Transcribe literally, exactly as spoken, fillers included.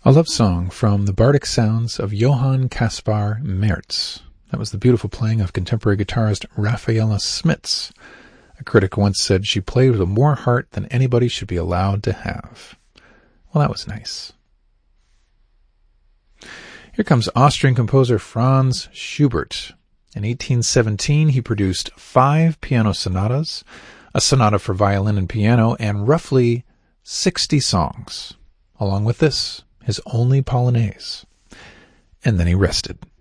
A love song from the bardic sounds of Johann Caspar Merz. That was the beautiful playing of contemporary guitarist Rafaela Smits. A critic once said she played with more heart than anybody should be allowed to have. Well, that was nice. Here comes Austrian composer Franz Schubert. In eighteen seventeen, he produced five piano sonatas, a sonata for violin and piano, and roughly sixty songs, along with this, his only Polonaise. And then he rested.